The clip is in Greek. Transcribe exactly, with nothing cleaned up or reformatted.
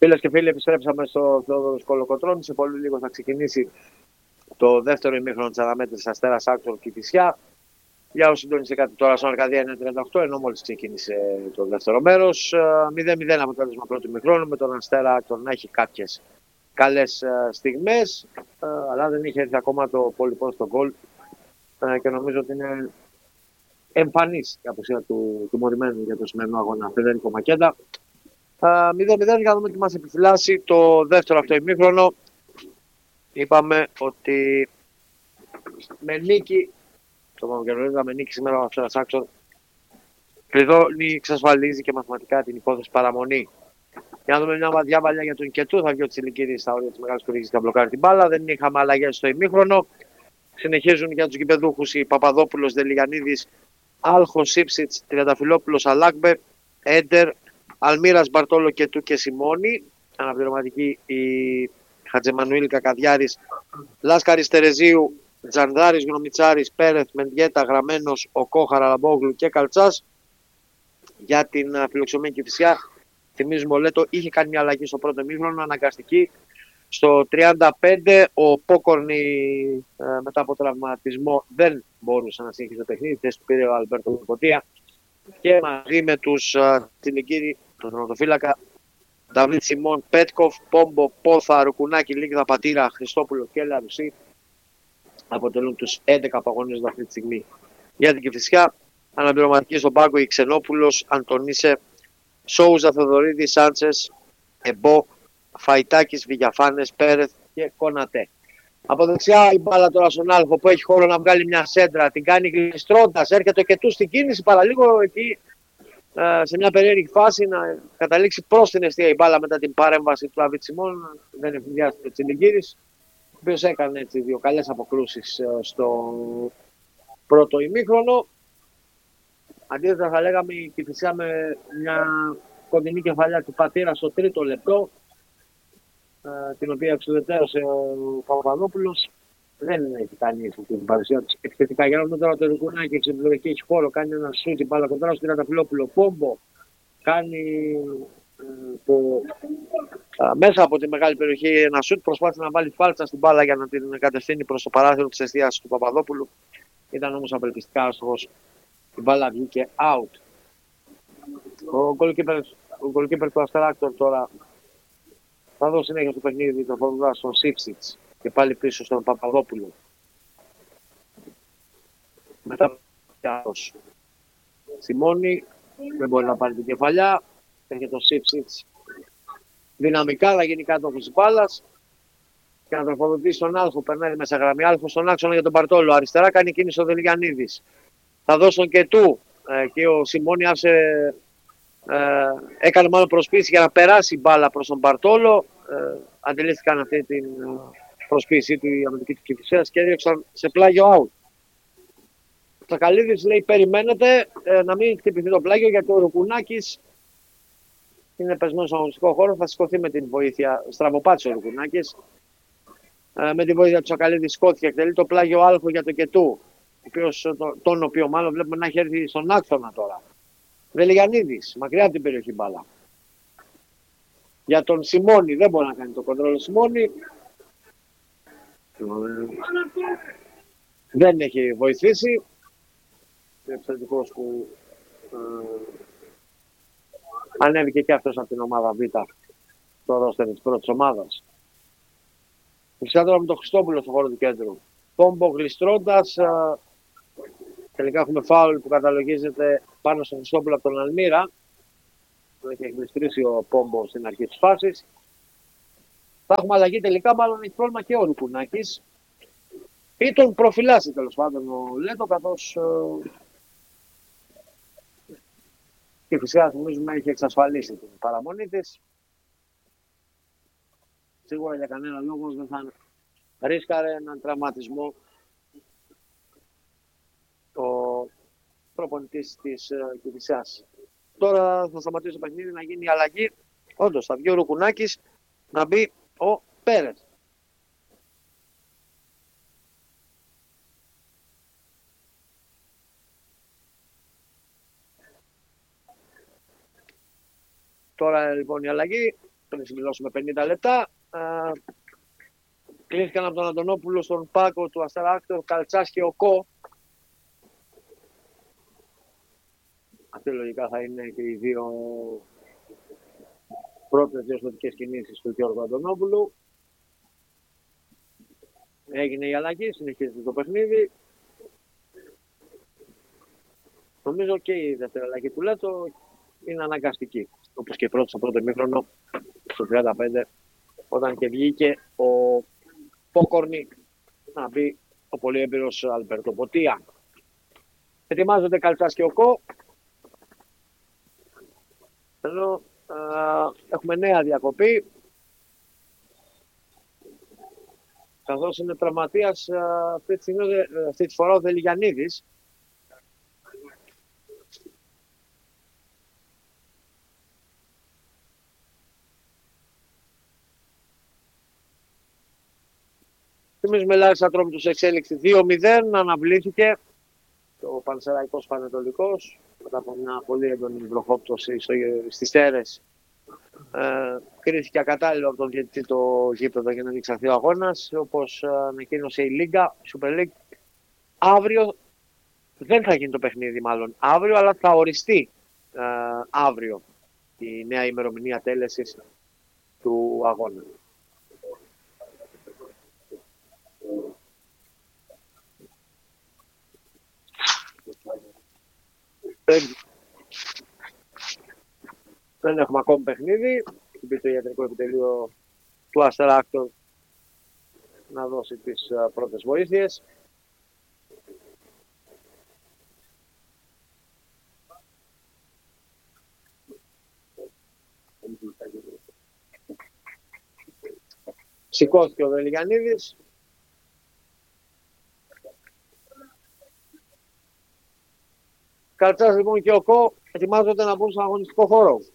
Φίλες και φίλοι, επιστρέψαμε στο Θεόδωρος Κολοκοτρώνη. Σε πολύ λίγο θα ξεκινήσει το δεύτερο ημίχρονο της αναμέτρησης Αστέρας Άκτορ Κηφισιά. Για όσοι συντονίστε κάτι τώρα στον Αρκαδία εννιακόσια τριάντα οκτώ, ενώ μόλις ξεκίνησε το δεύτερο μέρος. μηδέν μηδέν αποτέλεσμα πρώτου ημίχρονου, με τον Αστέρα Άκτορ να έχει κάποιες καλές στιγμές, αλλά δεν είχε έρθει ακόμα το πολυπόστο γκολ και νομίζω ότι είναι εμφανής η απουσία του τιμωρημένου για το σημερινό αγώνα Φεδέρικο Μακέντα. μηδέν μηδέν για να δούμε τι μας επιφυλάσσει το δεύτερο αυτό ημίχρονο. Είπαμε ότι με νίκη, το είπαμε και νωρίτερα, με νίκη σήμερα ο Αστέρας Άκτορ κλειδώνει, εξασφαλίζει και μαθηματικά την υπόθεση παραμονή. Για να δούμε μια βαδιά βαλιά για τον Κετού. Θα βγει ο Τσιλικίδης στα όρια της μεγάλης περιοχής και θα μπλοκάρει την μπάλα. Δεν είχαμε αλλαγές στο ημίχρονο. Συνεχίζουν για τους γηπεδούχους οι Παπαδόπουλος, Δελιγανίδης, Άλχος, Σίψιτς, Τριανταφυλόπουλος, Αλάκμπε, Έντερ, Αλμύρας, Μπαρτόλο, Κετού και Σιμώνη. Αναπληρωματική η Χατζεμανουήλ, Κακαδιάρης, Λάσκαρης, Τερεζίου, Τζανδάρης, Γνωμιτσάρης, Πέρεθ, Μεντιέτα, Γραμμένος, Οκό, Χαραλαμπόγλου και Καλτσάς. Για την φιλοξενούμενη Κηφισιά, θυμίζουμε ο Λέτο είχε κάνει μια αλλαγή στο πρώτο ημίχρονο, αναγκαστική. Στο τριάντα πέντε ο Πόκορνη ε, μετά από τραυματισμό δεν μπορούσε να συνεχίσει το παιχνίδι. Θέση του πήρε ο Αλμπέρτο Κωτία και μαζί με τους Τσιλικίδη, τον τερματοφύλακα, Νταβίτ Σιμών, Πέτκοφ, Πόμπο, Πόθα, Ρουκουνάκη, Λίγδα, Πατήρα, Χριστόπουλο και Λαρουσί αποτελούν τους έντεκα που αγωνίζονται αυτή τη στιγμή για την Κηφισιά. Αναπληρωματική στον πάγκο η Ξενόπουλος, Αντωνίσε, Σόουζα, Θεοδωρίδη, Σάντσες, Εμπό, Φαϊτάκης, Βηγιαφάνες, Πέρεθ και Κονατέ. Από δεξιά η μπάλα τώρα στον Άλφο που έχει χώρο να βγάλει μια σέντρα, την κάνει γλιστρώντας, έρχεται και του στην κίνηση, παραλίγο εκεί σε μια περίεργη φάση να καταλήξει προς την αιστεία η μπάλα μετά την παρέμβαση του Νταβίτ Σιμών. Δεν ευθυνδιάστηκε ο Τσιλικίδης, ο οποίος έκανε έτσι δύο καλές αποκρούσεις στο πρώτο ημίχρονο. Αντίθετα θα λέγαμε η Κηφισιά με μια κοντινή κεφαλιά του Πατήρα στο τρίτο λεπτό, την οποία εξουδετερώσε ο Παπαδόπουλος. Δεν έχει κάνει την παρουσία της επιθετικά. Για να δούμε τώρα το Ρουκουνάκη, εξ επιλογική έχει χώρο, κάνει ένα σούτ, την μπάλα κοντά στον Τριανταφυλόπουλο. Πόμπο κάνει ε, το, α, μέσα από τη μεγάλη περιοχή ένα σούτ, προσπάθησε να βάλει φάλτσα στην μπάλα για να την κατευθύνει προς το παράθυρο της εστίασης του Παπαδόπουλου. Ήταν όμως απελπιστικά άστοχος. Η μπάλα βγήκε out. Ο goalkeeper του Αστέρα Άκτορ τώρα θα δώσει συνέχεια στο παιχνίδι, το φοβερά στον Σίψιτς και πάλι πίσω στον Παπαδόπουλο. Μετά από Σιμώνη δεν μπορεί να πάρει την κεφαλιά. Έχει το Σίψιτς δυναμικά, θα γίνει κάτω της μπάλας και να τροφοδοτήσει στον Άλφο. Περνάει μέσα γραμμή Άλφο στον άξονα για τον Παρτόλο. Αριστερά κάνει κίνηση ο Δελιγανίδης. Θα δώσει τον Κετού ε, και ο Σιμώνη άφησε, ε, έκανε μάλλον προσποίηση για να περάσει μπάλα προς τον Παρτόλο. Ε, αντιλήφθηκαν αυτή την προσποίησή του η αμυντική του Κηφισίας και έδιωξαν σε πλάγιο out. Ο Τσακαλίδης λέει περιμένετε ε, να μην χτυπηθεί το πλάγιο γιατί ο Ρουκουνάκης είναι πεσμένος στον αγωνιστικό χώρο, θα σηκωθεί με την βοήθεια, στραβοπάτησε ο Ρουκουνάκης. Ε, με τη βοήθεια του Τσακαλίδη σηκώθηκε, εκτελεί το πλάγιο Άλφο για τον Κετού, τον, τον οποίο μάλλον βλέπουμε να έχει έρθει στον άξονα τώρα. Βελιγανίδης, μακριά από την περιοχή μπάλα. Για τον Σιμώνη δεν μπορεί να κάνει το κοντρόλ. Σιμώνη δεν έχει βοηθήσει. Είναι επιθετικός που ε, ανέβηκε και αυτός από την ομάδα Β, το ρόστερ της πρώτης ομάδας. Φυσικά τώρα με τον Χριστόπουλο στο χώρο του κέντρου. Πόμπο γλιστρώντας. Ε, τελικά έχουμε φάουλ που καταλογίζεται πάνω στον Χριστόπουλο από τον Αλμύρα. Που έχει εκμυστρήσει ο Πόμπο στην αρχή της φάσης. Θα έχουμε αλλαγή τελικά, μάλλον έχει πρόβλημα και ο Ρουκουνάκης. Ή τον προφυλάσσει τέλος πάντων ο Λέτο, καθώς ε, και φυσικά θυμίζουμε έχει εξασφαλίσει την παραμονή της. Σίγουρα για κανένα λόγο δεν θα ρίσκαρε έναν τραυματισμό ο προπονητής της ε, Κηφισιάς. Τώρα θα σταματήσει το παιχνίδι να γίνει η αλλαγή. Όντως θα βγει ο Ρουκουνάκης, να μπει ο Πέρεθ. Τώρα λοιπόν η αλλαγή πριν συμπληρώσουμε πενήντα λεπτά. Ε, κλήθηκαν από τον Αντωνόπουλο στον πάκο του Αστέρα Άκτορ, Καλτσάς και ο Κο. Αυτή λογικά θα είναι και οι δύο πρώτες διορθωτικές κινήσεις του Γιώργου Αντωνόπουλου. Έγινε η αλλαγή, συνεχίζεται το παιχνίδι. Νομίζω και η δεύτερη αλλαγή του Λέτο είναι αναγκαστική. Όπως και πρώτο στο πρώτο ημίχρονο, στο τριάντα πέντε, όταν και βγήκε ο Πόκορνη να μπει ο πολύ έμπειρος Αλμπέρτο Ποτία. Ετοιμάζονται Καλτσάς και ο Κο. Ενώ α, έχουμε νέα διακοπή. Καθώς είναι τραυματίας αυτή τη, στιγμή, αυτή τη φορά ο Δελιγιαννίδης. Θυμίζουμε Λάρισα Ατρόμητος εξέλιξη δύο μηδέν, αναβλήθηκε το Πανσεραϊκός Πανετολικός μετά από μια πολύ έντονη βροχόπτωση στις Τέρες. Ε, κρίθηκε ακατάλληλο από τον διαιτητή το γήπεδο για να διεξαχθεί ο αγώνας, όπως ανακοίνωσε η Λίγκα, η Super League. Αύριο δεν θα γίνει το παιχνίδι μάλλον αύριο, αλλά θα οριστεί ε, αύριο η νέα ημερομηνία τέλεσης του αγώνα. Δεν, δεν έχουμε ακόμη παιχνίδι. Έχει μπει το ιατρικό επιτελείο του Αστέρα Άκτορ να δώσει τις uh, πρώτες βοήθειες. Σηκώθηκε ο Δελιγιαννίδης. Καλτσάς λοιπόν και ο Κο ετοιμάζονται να μπουν στον αγωνιστικό χώρο.